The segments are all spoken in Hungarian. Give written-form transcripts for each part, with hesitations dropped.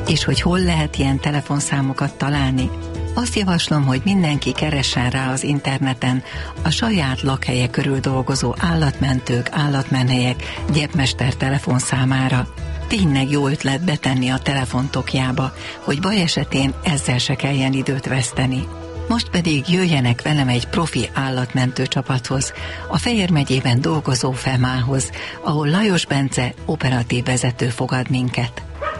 És hogy hol lehet ilyen telefonszámokat találni? Azt javaslom, hogy mindenki keressen rá az interneten a saját lakhelye körül dolgozó állatmentők, állatmenhelyek, gyepmester telefonszámára. Tényleg jó ötlet betenni a telefontokjába, hogy baj esetén ezzel se kelljen időt veszteni. Most pedig jöjjenek velem egy profi állatmentő csapathoz, a Fejér megyében dolgozó FEMA-hoz, ahol Lajos Bence operatív vezető fogad minket.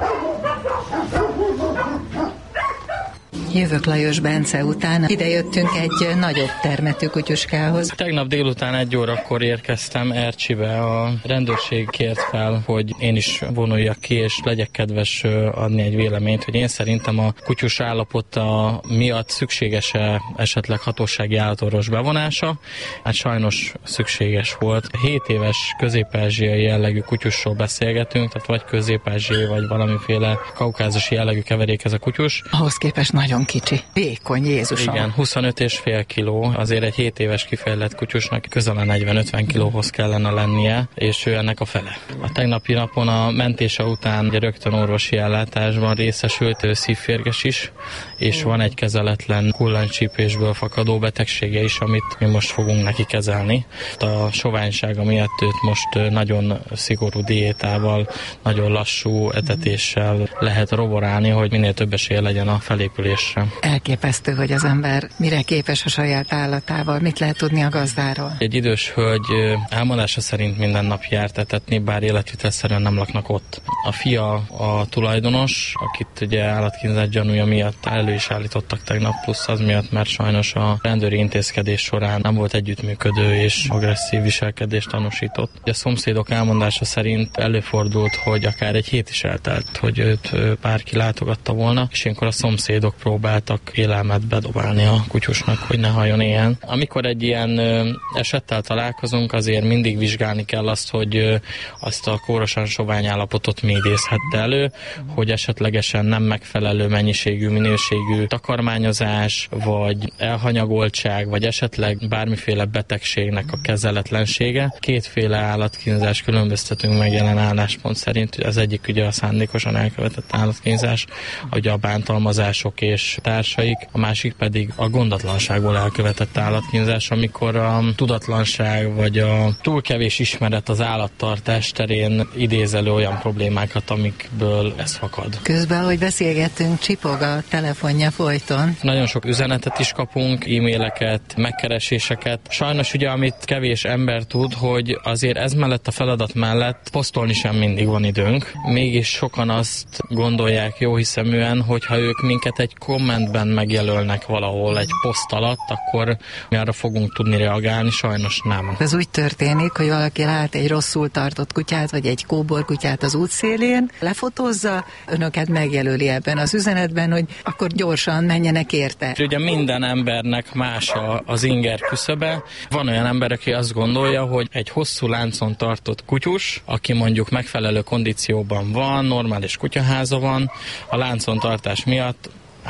Jövök Lajos Bence után. Ide jöttünk egy nagyobb termetű kutyuskához. Tegnap délután 1 órakor érkeztem Ercsibe. A rendőrség kért fel, hogy én is vonuljak ki, és legyek kedves adni egy véleményt, hogy én szerintem a kutyus állapota miatt szükséges-e esetleg hatósági állatorvos bevonása. Hát sajnos szükséges volt. 7 éves közép-ázsiai jellegű kutyusról beszélgetünk, tehát vagy közép-ázsiai, vagy valamiféle kaukázusi jellegű keverék ez a kutyus. Ahhoz képest nagyon kicsi. Vékony, Jézusom. Igen, 25,5 kiló, azért egy 7 éves kifejlett kutyusnak közel a 40-50 kilóhoz kellene lennie, és ő ennek a fele. A tegnapi napon a mentése után rögtön orvosi ellátásban részesült szívférges is, és van egy kezeletlen kullancsípésből fakadó betegsége is, amit mi most fogunk neki kezelni. A soványsága miatt őt most nagyon szigorú diétával, nagyon lassú etetéssel lehet roborálni, hogy minél több esélye legyen a felépülésre. Elképesztő, hogy az ember mire képes a saját állatával, mit lehet tudni a gazdáról. Egy idős hölgy elmondása szerint minden nap járt etetni, bár életvitelszerűen nem laknak ott. A fia a tulajdonos, akit ugye állatkínzás gyanúja miatt elő is állítottak tegnap, plusz az miatt, mert sajnos a rendőri intézkedés során nem volt együttműködő és agresszív viselkedést tanúsított. A szomszédok elmondása szerint előfordult, hogy akár egy hét is eltelt, hogy őt bárki látogatta volna, és ilyenkor a szomszédok próbáltak élelmet bedobálni a kutyusnak, hogy ne halljon ilyen. Amikor egy ilyen esettel találkozunk, azért mindig vizsgálni kell azt, hogy azt a kórosan sovány állapotot mi idézhette elő, hogy esetlegesen nem megfelelő mennyiségű, minőségű takarmányozás, vagy elhanyagoltság, vagy esetleg bármiféle betegségnek a kezeletlensége. Kétféle állatkínzás különböztetünk meg jelen álláspont szerint. Az egyik ugye a szándékosan elkövetett állatkínzás, ugye a bántalmazások és társaik, a másik pedig a gondatlanságból elkövetett állatkínzás, amikor a tudatlanság vagy a túl kevés ismeret az állattartás terén idéz elő olyan problémákat, amikből ez fakad. Közben, ahogy beszélgettünk, csipog a telefonja folyton. Nagyon sok üzenetet is kapunk, e-maileket, megkereséseket. Sajnos ugye, amit kevés ember tud, hogy azért ez mellett a feladat mellett posztolni sem mindig van időnk. Mégis sokan azt gondolják jóhiszeműen, hogy ha ők minket egy kommentben megjelölnek valahol egy poszt alatt, akkor mi arra fogunk tudni reagálni, sajnos nem. Ez úgy történik, hogy valaki lát egy rosszul tartott kutyát, vagy egy kóborkutyát az útszélén, lefotózza, önöket megjelöli ebben az üzenetben, hogy akkor gyorsan menjenek érte. Ugye minden embernek más az inger küszöbe. Van olyan ember, aki azt gondolja, hogy egy hosszú láncon tartott kutyus, aki mondjuk megfelelő kondícióban van, normális kutyaháza van, a láncon tartás miatt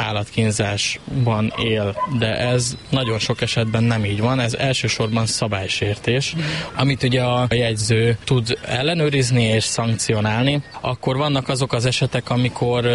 állatkínzásban él, de ez nagyon sok esetben nem így van, ez elsősorban szabálysértés, amit ugye a jegyző tud ellenőrizni és szankcionálni. Akkor vannak azok az esetek, amikor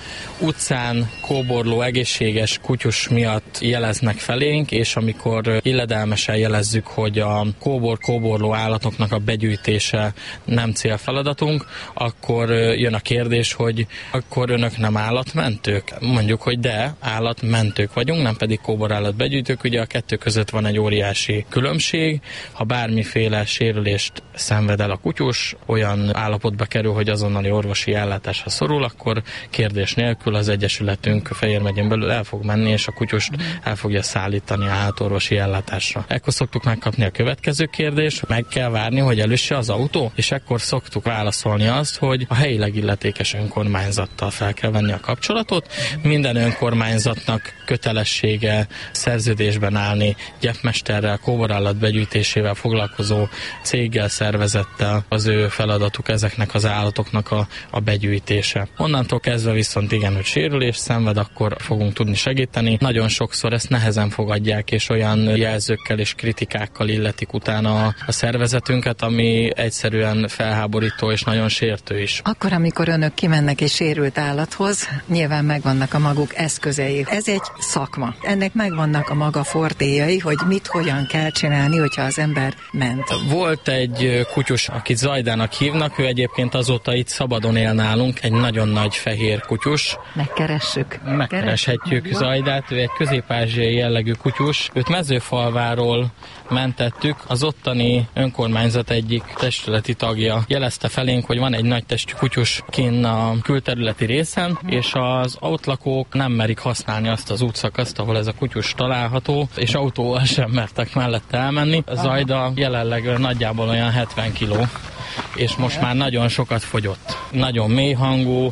utcán kóborló egészséges kutyus miatt jeleznek felénk, és amikor illedelmesen jelezzük, hogy a kóborló állatoknak a begyűjtése nem célfeladatunk, akkor jön a kérdés, hogy akkor önök nem állatmentők? Mondjuk, hogy de állatmentők vagyunk, nem pedig kóborállatbegyűjtők. Ugye a kettő között van egy óriási különbség. Ha bármiféle sérülést szenved el a kutyus, olyan állapotba kerül, hogy azonnali orvosi ellátásra szorul, akkor kérdés nélkül az egyesületünk Fejér megyén belül el fog menni, és a kutyust el fogja szállítani a állatorvosi ellátásra. Ekkor szoktuk megkapni a következő kérdést, meg kell várni, hogy elüsse az autó, és ekkor szoktuk válaszolni azt, hogy a helyileg illetékes önkormányzattal fel kell venni a kapcsolatot. Minden önkormányzatnak kötelessége szerződésben állni gyepmesterrel, kóborállat begyűjtésével foglalkozó céggel, szervezettel. Az ő feladatuk ezeknek az állatoknak a begyűjtése. Onnantól kezdve viszont igen, hogy sérülés szenved, akkor fogunk tudni segíteni. Nagyon sokszor ezt nehezen fogadják, és olyan jelzőkkel és kritikákkal illetik utána a szervezetünket, ami egyszerűen felháborító és nagyon sértő is. Akkor, amikor önök kimennek egy sérült állathoz, nyilván megvannak a maguk eszközei. Ez egy szakma. Ennek megvannak a maga fortéjai, hogy mit, hogyan kell csinálni, hogyha az ember ment. Volt egy kutyus, akit Zajdának hívnak, ő egyébként azóta itt szabadon él nálunk, egy nagyon nagy fehér kutyus. Megkereshetjük Zajdát, ő egy közép-ázsiai jellegű kutyus. Őt Mezőfalváról mentettük, az ottani önkormányzat egyik testületi tagja jelezte felénk, hogy van egy nagy testű kutyus kinn a külterületi részen, és az ott lakók nem merik használni azt az útszakaszt, ahol ez a kutyus található, és autóval sem mertek mellette elmenni. Zajda jelenleg nagyjából olyan 70 kiló, és most már nagyon sokat fogyott. Nagyon mély hangú,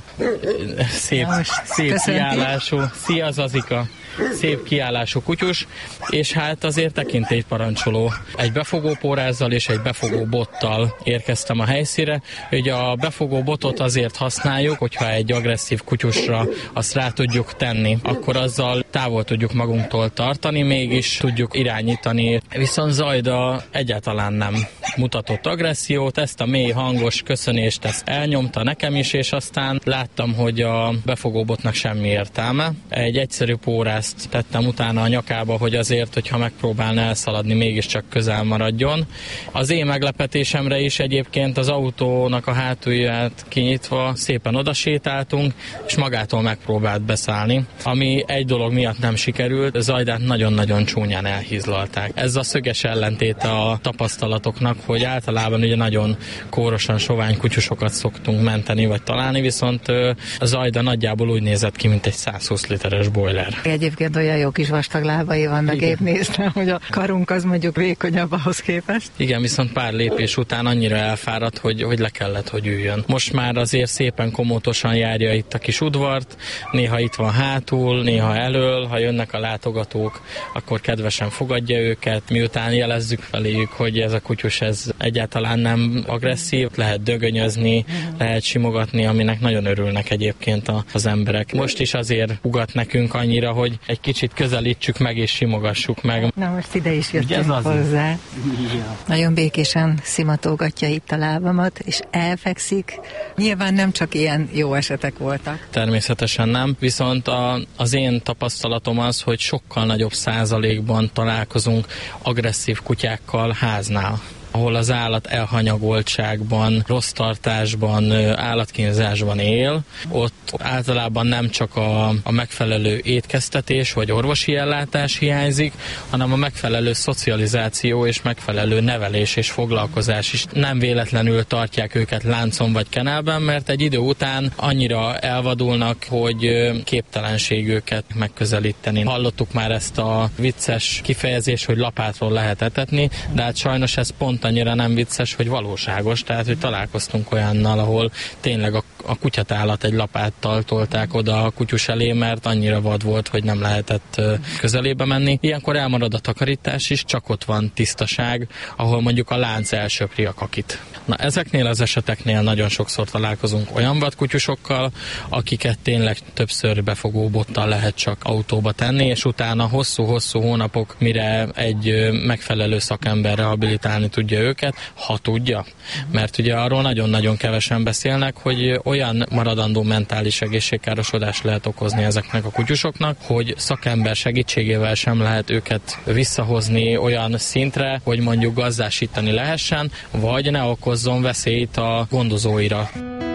szép kiállású. Szia Zazika! Szép kiállású kutyus, és hát azért tekintélyparancsoló. Egy befogó pórázzal és egy befogó bottal érkeztem a helyszínre. Ugye a befogó botot azért használjuk, hogyha egy agresszív kutyusra azt rá tudjuk tenni, akkor azzal távol tudjuk magunktól tartani, mégis tudjuk irányítani. Viszont Zajda egyáltalán nem mutatott agressziót, ezt a mély hangos köszönést ezt elnyomta nekem is, és aztán láttam, hogy a befogó botnak semmi értelme. Egy egyszerű pórát tettem utána a nyakába, hogy azért, hogyha megpróbálna elszaladni, mégiscsak közel maradjon. Az én meglepetésemre is egyébként az autónak a hátulját kinyitva szépen odasétáltunk, és magától megpróbált beszállni, ami egy dolog miatt nem sikerült, Zajdát nagyon-nagyon csúnyán elhízlalták. Ez a szöges ellentét a tapasztalatoknak, hogy általában ugye nagyon kórosan sovány kutyusokat szoktunk menteni vagy találni, viszont a Zajda nagyjából úgy nézett ki, mint egy 120 literes boiler. Egyébként olyan jó kis vastag lábai vannak, épp néztem, hogy a karunk az mondjuk vékonyabb ahhoz képest. Igen, viszont pár lépés után annyira elfáradt, hogy le kellett, hogy üljön. Most már azért szépen komótosan járja itt a kis udvart, néha itt van hátul, néha elől, ha jönnek a látogatók, akkor kedvesen fogadja őket, miután jelezzük feléjük, hogy ez a kutyus ez egyáltalán nem agresszív, lehet dögönyözni, lehet simogatni, aminek nagyon örülnek egyébként az emberek. Most is azért ugat nekünk annyira, hogy egy kicsit közelítsük meg és simogassuk meg. Na most ide is jöttünk hozzá. Ja. Nagyon békésen szimatolgatja itt a lábamat, és elfekszik. Nyilván nem csak ilyen jó esetek voltak. Természetesen nem, viszont az én tapasztalatom az, hogy sokkal nagyobb százalékban találkozunk agresszív kutyákkal háznál, ahol az állat elhanyagoltságban, rossz tartásban, állatkínzásban él. Ott általában nem csak a megfelelő étkeztetés vagy orvosi ellátás hiányzik, hanem a megfelelő szocializáció és megfelelő nevelés és foglalkozás is. Nem véletlenül tartják őket láncon vagy kenelben, mert egy idő után annyira elvadulnak, hogy képtelenség őket megközelíteni. Hallottuk már ezt a vicces kifejezést, hogy lapátról lehet etetni, de hát sajnos ez pont annyira nem vicces, hogy valóságos, tehát hogy találkoztunk olyannal, ahol tényleg a kutyatállat egy lapáttal tolták oda a kutyus elé, mert annyira vad volt, hogy nem lehetett közelébe menni. Ilyenkor elmarad a takarítás is, csak ott van tisztaság, ahol mondjuk a lánc elsöpri a kakit. Na, ezeknél az eseteknél nagyon sokszor találkozunk olyan vadkutyusokkal, akiket tényleg többször befogó bottal lehet csak autóba tenni, és utána hosszú-hosszú hónapok, mire egy megfelelő szakember rehabilitálni tudja őket, ha tudja. Mert ugye arról nagyon-nagyon kevesen beszélnek, hogy olyan maradandó mentális egészségkárosodást lehet okozni ezeknek a kutyusoknak, hogy szakember segítségével sem lehet őket visszahozni olyan szintre, hogy mondjuk gazdásítani lehessen, vagy ne okozzon veszélyt a gondozóira.